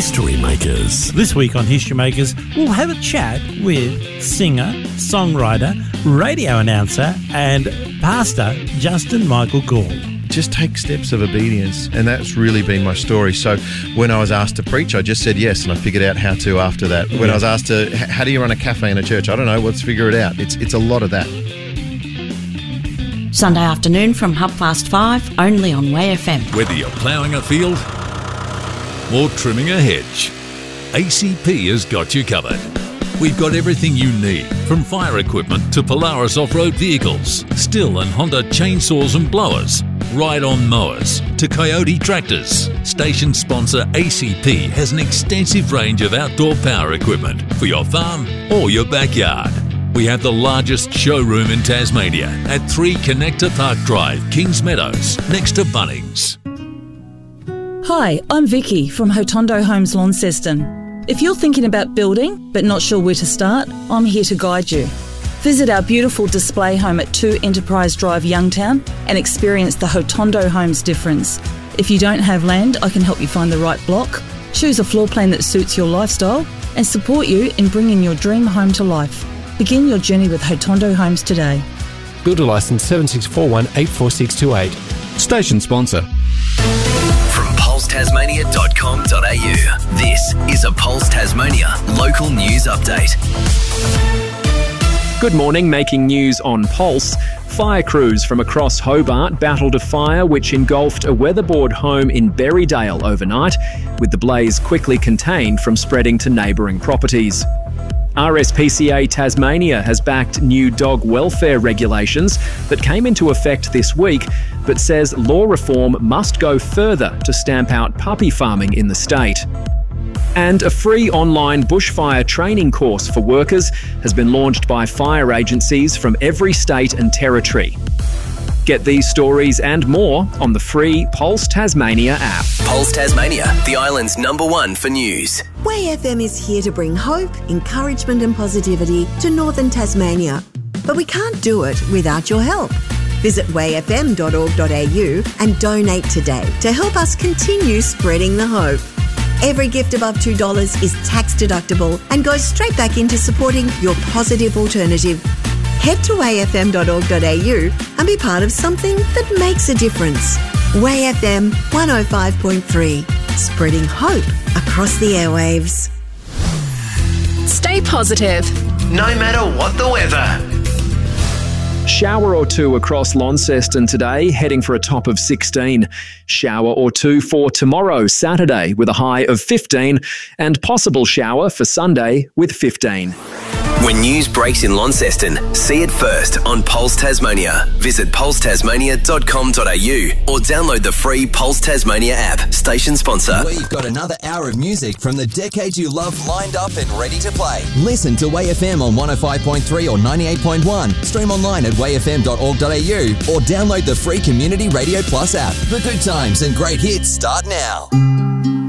History Makers. This week on History Makers, we'll have a chat with singer, songwriter, radio announcer and pastor Justin Michael Gall. Just take steps of obedience, and that's really been my story. So when I was asked to preach, I just said yes, and I figured out how to after that. When I was asked to, how do you run a cafe in a church? I don't know, let's figure it out. It's a lot of that. Sunday afternoon from 5:30, only on Way FM. Whether you're ploughing a field or trimming a hedge, ACP has got you covered. We've got everything you need, from fire equipment to Polaris off-road vehicles, Stihl and Honda chainsaws and blowers, ride-on mowers to Coyote tractors. Station sponsor ACP has an extensive range of outdoor power equipment for your farm or your backyard. We have the largest showroom in Tasmania at 3 Connector Park Drive, Kings Meadows, next to Bunnings. Hi, I'm Vicky from Hotondo Homes Launceston. If you're thinking about building but not sure where to start, I'm here to guide you. Visit our beautiful display home at 2 Enterprise Drive, Youngtown, and experience the Hotondo Homes difference. If you don't have land, I can help you find the right block, choose a floor plan that suits your lifestyle, and support you in bringing your dream home to life. Begin your journey with Hotondo Homes today. Builder licence 7641 84628. Station sponsor. From pulsetasmania.com.au, this is a Pulse Tasmania local news update. Good morning, making news on Pulse. Fire crews from across Hobart battled a fire which engulfed a weatherboard home in Berrydale overnight, with the blaze quickly contained from spreading to neighbouring properties. RSPCA Tasmania has backed new dog welfare regulations that came into effect this week, but says law reform must go further to stamp out puppy farming in the state. And a free online bushfire training course for workers has been launched by fire agencies from every state and territory. Get these stories and more on the free Pulse Tasmania app. Pulse Tasmania, the island's #1 for news. Way FM is here to bring hope, encouragement and positivity to northern Tasmania. But we can't do it without your help. Visit wayfm.org.au and donate today to help us continue spreading the hope. Every gift above $2 is tax deductible and goes straight back into supporting your positive alternative. Head to wayfm.org.au and be part of something that makes a difference. Way FM 105.3, spreading hope across the airwaves. Stay positive, no matter what the weather. Shower or two across Launceston today, heading for a top of 16. Shower or two for tomorrow, Saturday, with a high of 15, and possible shower for Sunday with 15. When news breaks in Launceston, see it first on Pulse Tasmania. Visit pulsetasmania.com.au or download the free Pulse Tasmania app. Station sponsor. We've got another hour of music from the decades you love lined up and ready to play. Listen to Way FM on 105.3 or 98.1. Stream online at wayfm.org.au or download the free Community Radio Plus app. The good times and great hits start now.